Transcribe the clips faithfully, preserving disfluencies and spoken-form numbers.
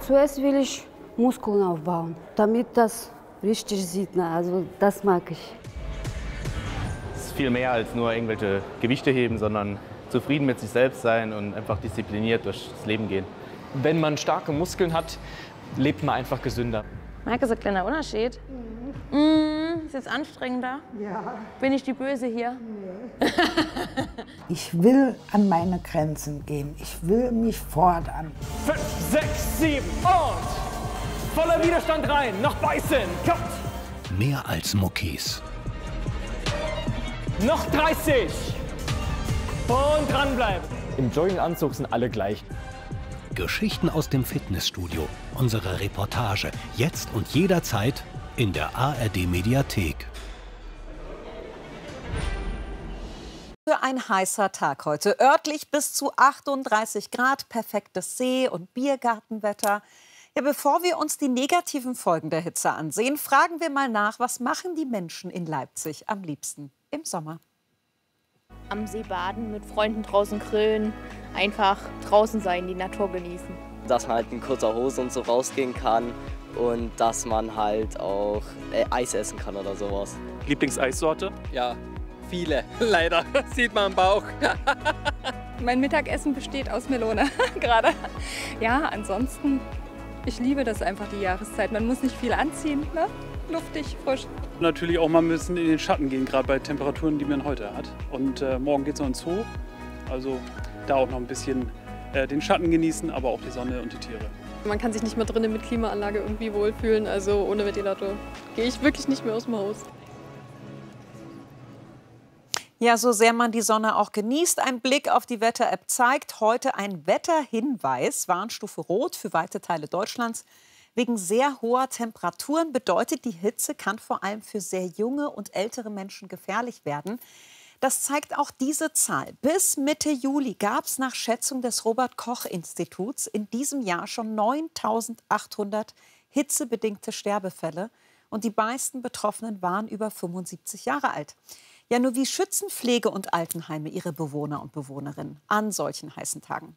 zuerst will ich Muskeln aufbauen, damit das richtig sieht. Also das mag ich. Es ist viel mehr als nur irgendwelche Gewichte heben, sondern zufrieden mit sich selbst sein und einfach diszipliniert durchs Leben gehen. Wenn man starke Muskeln hat, lebt man einfach gesünder. Merke, so ein kleiner Unterschied. Mhm. Mm, ist jetzt anstrengender? Ja. Bin ich die Böse hier? Nee. Ich will an meine Grenzen gehen. Ich will mich fordern. Fünf, sechs, sieben und voller Widerstand rein. Noch beißen. Cut. Mehr als Muckis. Noch dreißig. Und dranbleiben. Im Jogginganzug sind alle gleich. Geschichten aus dem Fitnessstudio. Unsere Reportage. Jetzt und jederzeit in der A R D-Mediathek. Für ein heißer Tag heute. Örtlich bis zu achtunddreißig Grad, perfektes See- und Biergartenwetter. Ja, bevor wir uns die negativen Folgen der Hitze ansehen, fragen wir mal nach, was machen die Menschen in Leipzig am liebsten im Sommer? Am See baden, mit Freunden draußen grillen, einfach draußen sein, die Natur genießen. Dass man halt in kurzer Hose und so rausgehen kann und dass man halt auch äh, Eis essen kann oder sowas. Lieblingseissorte? Ja, viele, leider, sieht man am Bauch. Mein Mittagessen besteht aus Melone, gerade. Ja, ansonsten, ich liebe das einfach, die Jahreszeit. Man muss nicht viel anziehen, ne? Luftig, frisch. Natürlich auch mal ein bisschen in den Schatten gehen, gerade bei Temperaturen, die man heute hat. Und äh, morgen geht es noch ins Zoo, also da auch noch ein bisschen äh, den Schatten genießen, aber auch die Sonne und die Tiere. Man kann sich nicht mehr drinnen mit Klimaanlage irgendwie wohlfühlen, also ohne Ventilator gehe ich wirklich nicht mehr aus dem Haus. Ja, so sehr man die Sonne auch genießt, ein Blick auf die Wetter-App zeigt heute ein Wetterhinweis, Warnstufe Rot für weite Teile Deutschlands. Wegen sehr hoher Temperaturen bedeutet, die Hitze kann vor allem für sehr junge und ältere Menschen gefährlich werden. Das zeigt auch diese Zahl. Bis Mitte Juli gab es nach Schätzung des Robert-Koch-Instituts in diesem Jahr schon neuntausendachthundert hitzebedingte Sterbefälle. Und die meisten Betroffenen waren über fünfundsiebzig Jahre alt. Ja, nur wie schützen Pflege- und Altenheime ihre Bewohner und Bewohnerinnen an solchen heißen Tagen?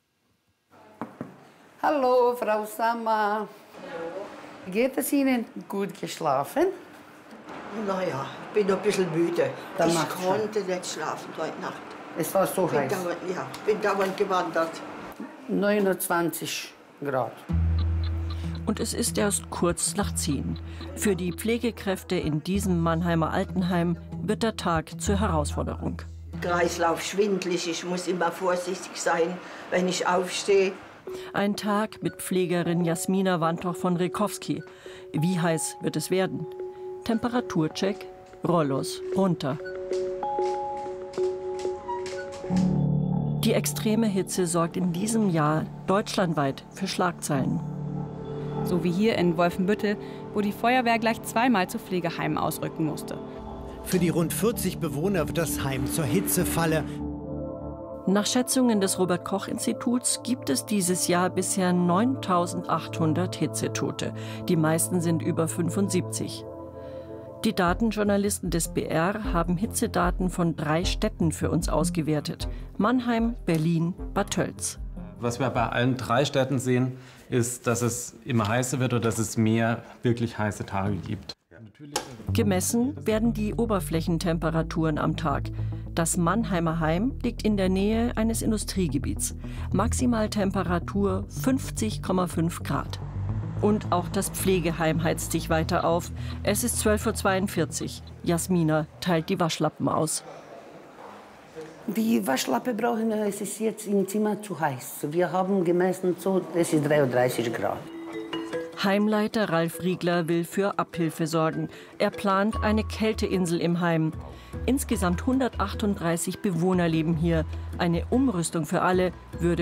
Hallo, Frau Sammer. Geht es Ihnen gut geschlafen? Naja, ich bin noch ein bisschen müde. Dann ich macht's konnte nicht schlafen heute Nacht. Es war so bin heiß. Dauernd, ja, bin dauernd gewandert. neunundzwanzig Grad. Und es ist erst kurz nach zehn. Für die Pflegekräfte in diesem Mannheimer Altenheim wird der Tag zur Herausforderung. Kreislauf schwindelig, ich muss immer vorsichtig sein, wenn ich aufstehe. Ein Tag mit Pflegerin Jasmina Wantoch von Rekowski. Wie heiß wird es werden? Temperaturcheck, Rollos runter. Die extreme Hitze sorgt in diesem Jahr deutschlandweit für Schlagzeilen. So wie hier in Wolfenbüttel, wo die Feuerwehr gleich zweimal zu Pflegeheimen ausrücken musste. Für die rund vierzig Bewohner wird das Heim zur Hitzefalle. Nach Schätzungen des Robert-Koch-Instituts gibt es dieses Jahr bisher neuntausendachthundert Hitzetote. Die meisten sind über fünfundsiebzig. Die Datenjournalisten des B R haben Hitzedaten von drei Städten für uns ausgewertet: Mannheim, Berlin, Bad Tölz. Was wir bei allen drei Städten sehen, ist, dass es immer heißer wird oder dass es mehr wirklich heiße Tage gibt. Gemessen werden die Oberflächentemperaturen am Tag. Das Mannheimer Heim liegt in der Nähe eines Industriegebiets. Maximaltemperatur fünfzig Komma fünf Grad. Und auch das Pflegeheim heizt sich weiter auf. Es ist zwölf Uhr zweiundvierzig. Jasmina teilt die Waschlappen aus. Die Waschlappe brauchen wir, es ist jetzt im Zimmer zu heiß. Wir haben gemessen, so, es ist dreiunddreißig Grad. Heimleiter Ralf Riegler will für Abhilfe sorgen. Er plant eine Kälteinsel im Heim. Insgesamt hundertachtunddreißig Bewohner leben hier. Eine Umrüstung für alle würde